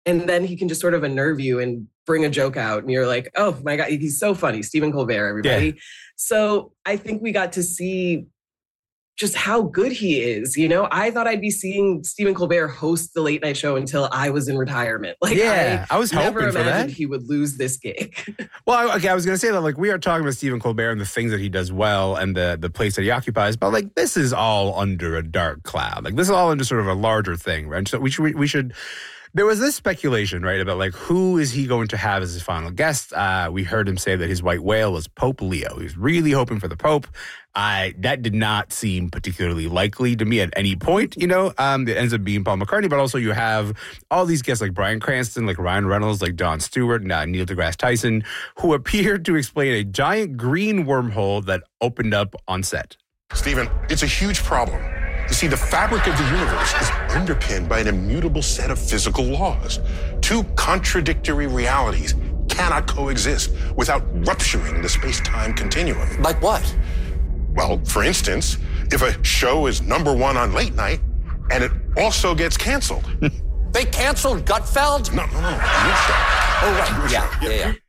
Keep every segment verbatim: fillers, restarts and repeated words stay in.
And then he can just sort of unnerve you and bring a joke out. And you're like, oh my God, he's so funny. Stephen Colbert, everybody. Yeah. So I think we got to see just how good he is. You know, I thought I'd be seeing Stephen Colbert host the late night show until I was in retirement. Like, yeah, I, I was never hoping for that. imagined he would lose this gig. Well, okay, I was going to say that, like, we are talking about Stephen Colbert and the things that he does well and the, the place that he occupies, but, like, this is all under a dark cloud. Like, this is all under sort of a larger thing, right? So we should, we should... There was this speculation, right, about like who is he going to have as his final guest. Uh, we heard him say that his white whale was Pope Leo. He was really hoping for the Pope. I that did not seem particularly likely to me at any point. You know, um, it ends up being Paul McCartney, but also you have all these guests like Bryan Cranston, like Ryan Reynolds, like Jon Stewart, and uh, Neil deGrasse Tyson, who appeared to explain a giant green wormhole that opened up on set. Stephen, it's a huge problem. You see, the fabric of the universe is underpinned by an immutable set of physical laws. Two contradictory realities cannot coexist without rupturing the space-time continuum. Like what? Well, for instance, if a show is number one on late night and it also gets canceled. They canceled Gutfeld? No, no, no, your show. Oh, right, Your yeah, show. yeah, yeah.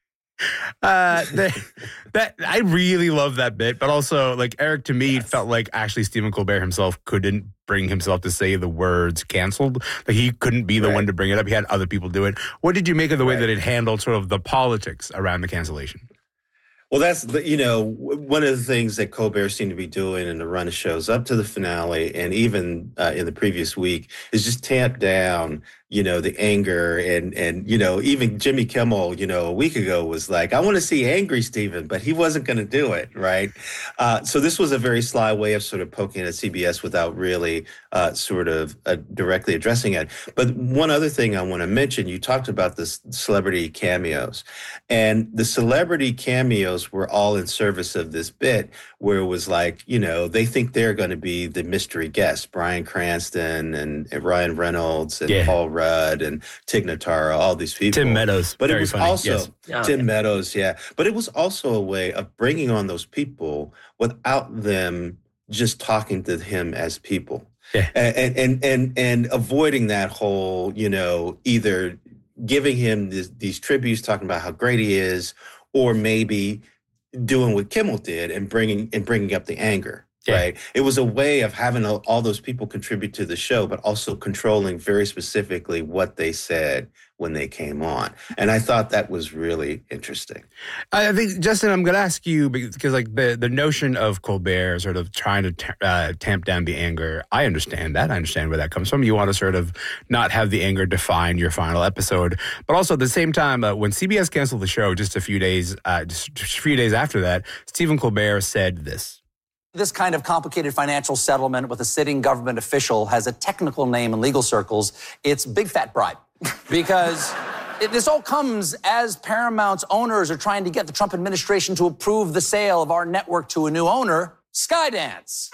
Uh, the, that I really love that bit, but also like Eric, to me, yes. It felt like actually Stephen Colbert himself couldn't bring himself to say the words canceled. Like he couldn't be the right. one to bring it up. He had other people do it. What did you make of the way right. that it handled sort of the politics around the cancellation? Well, that's, the, you know, one of the things that Colbert seemed to be doing in the run of shows up to the finale and even uh, in the previous week is just tamp down, you know, the anger. And, and you know, even Jimmy Kimmel, you know, a week ago was like, I want to see angry Stephen, but he wasn't going to do it, right? Uh, so this was a very sly way of sort of poking at C B S without really uh, sort of uh, directly addressing it. But one other thing I want to mention, you talked about the celebrity cameos. And the celebrity cameos were all in service of this bit where it was like, you know, they think they're going to be the mystery guests, Bryan Cranston and, and Ryan Reynolds and yeah. Paul Rudd and Tig Notaro, all these people. Tim Meadows. But Very it was funny. also, yes. oh, Tim yeah. Meadows, yeah. But it was also a way of bringing on those people without them just talking to him as people. Yeah. And, and, and, and avoiding that whole, you know, either giving him this, these tributes, talking about how great he is, or maybe doing what Kimmel did and bringing and bringing up the anger, yeah. right? It was a way of having a, all those people contribute to the show, but also controlling very specifically what they said when they came on. And I thought that was really interesting. I think, Justin, I'm going to ask you, because like the, the notion of Colbert sort of trying to t- uh, tamp down the anger, I understand that. I understand where that comes from. You want to sort of not have the anger define your final episode. But also at the same time, uh, when C B S canceled the show just a few days, uh, just a few days after that, Stephen Colbert said this. This kind of complicated financial settlement with a sitting government official has a technical name in legal circles. It's big fat bribe. Because it, this all comes as Paramount's owners are trying to get the Trump administration to approve the sale of our network to a new owner, Skydance.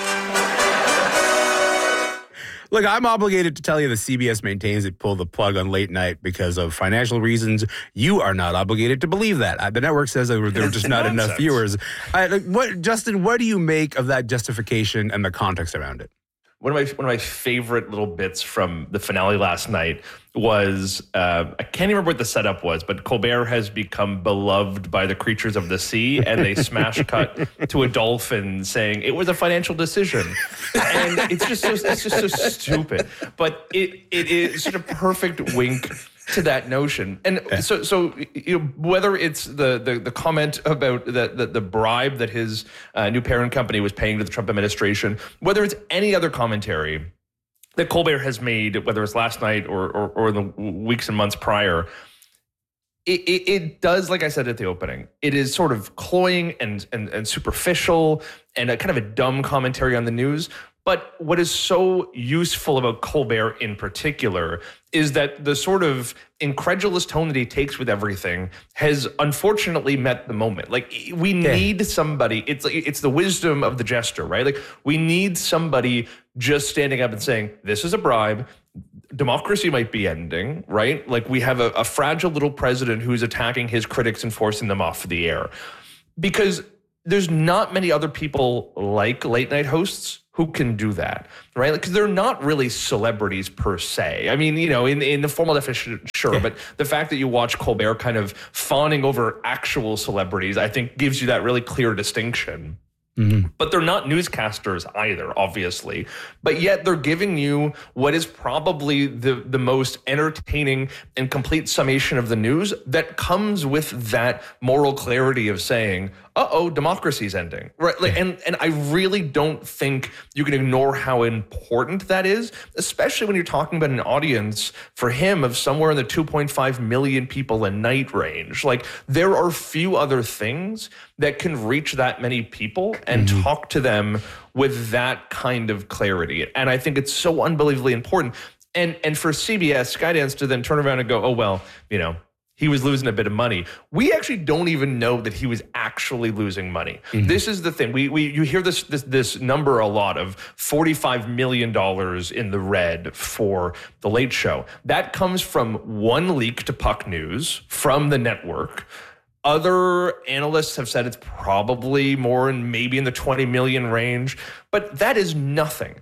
Look, I'm obligated to tell you that C B S maintains it pulled the plug on late night because of financial reasons. You are not obligated to believe that. Uh, the network says that there were just not enough viewers. Uh, like, what, Justin, what do you make of that justification and the context around it? One of my one of my favorite little bits from the finale last night was, uh, I can't even remember what the setup was, but Colbert has become beloved by the creatures of the sea, and they smash cut to a dolphin saying it was a financial decision, and it's just so, it's just so stupid, but it it is such a perfect wink to that notion. And yeah. so, so you know, whether it's the the, the comment about the, the the bribe that his uh, new parent company was paying to the Trump administration, whether it's any other commentary that Colbert has made, whether it's last night or or, or the weeks and months prior, it, it, it does, like I said at the opening, it is sort of cloying and and and superficial and a kind of a dumb commentary on the news. But what is so useful about Colbert in particular is that the sort of incredulous tone that he takes with everything has unfortunately met the moment. Like, we yeah. need somebody, it's like, it's the wisdom of the jester, right? Like, we need somebody just standing up and saying, this is a bribe, democracy might be ending, right? Like, we have a, a fragile little president who's attacking his critics and forcing them off the air. Because there's not many other people like late night hosts who can do that, right? Because they're not really celebrities per se. I mean, you know, in, in the formal definition, sure, yeah. but the fact that you watch Colbert kind of fawning over actual celebrities, I think gives you that really clear distinction. Mm-hmm. But they're not newscasters either, obviously. But yet they're giving you what is probably the, the most entertaining and complete summation of the news that comes with that moral clarity of saying, uh-oh, democracy's ending. Right? Like, and, and I really don't think you can ignore how important that is, especially when you're talking about an audience for him of somewhere in the two point five million people a night range. Like, there are few other things that can reach that many people and mm-hmm. talk to them with that kind of clarity. And I think it's so unbelievably important. And and for C B S, Skydance to then turn around and go, oh, well, you know, he was losing a bit of money. We actually don't even know that he was actually losing money. Mm-hmm. This is the thing. We we you hear this this this number a lot of forty-five million dollars in the red for The Late Show. That comes from one leak to Puck News from the network. Other analysts have said it's probably more in maybe in the twenty million range, but that is nothing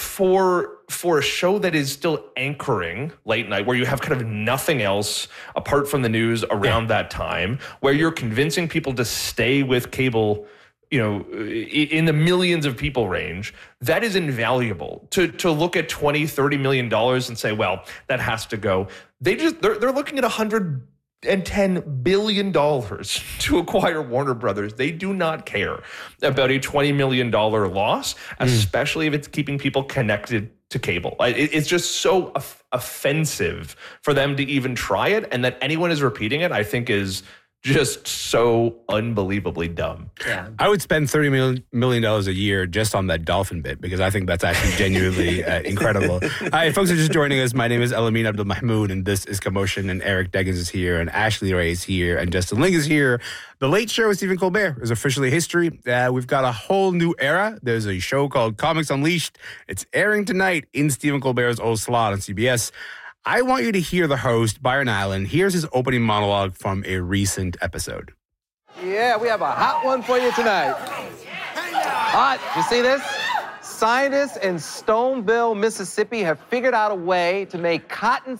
for for a show that is still anchoring late night, where you have kind of nothing else apart from the news around yeah. that time, where you're convincing people to stay with cable, you know, in the millions of people range. That is invaluable. To to look at twenty, thirty million dollars and say, well, that has to go. They just they're they're looking at a hundred and ten billion dollars to acquire Warner Brothers. They do not care about a twenty million dollars loss, mm. especially if it's keeping people connected to cable. It, it's just so off- offensive for them to even try it, and that anyone is repeating it, I think is just so unbelievably dumb. Yeah. I would spend thirty million dollars a year just on that dolphin bit, because I think that's actually genuinely uh, incredible. Hi, folks are just joining us. My name is Elamin Abdul Mahmoud, and this is Commotion, and Eric Deggans is here, and Ashley Ray is here, and Justin Ling is here. The Late Show with Stephen Colbert is officially history. Uh, we've got a whole new era. There's a show called Comics Unleashed. It's airing tonight in Stephen Colbert's old slot on C B S. I want you to hear the host, Byron Allen. Here's his opening monologue from a recent episode. Yeah, we have a hot one for you tonight. Hot. You see this? Scientists in Stoneville, Mississippi have figured out a way to make cotton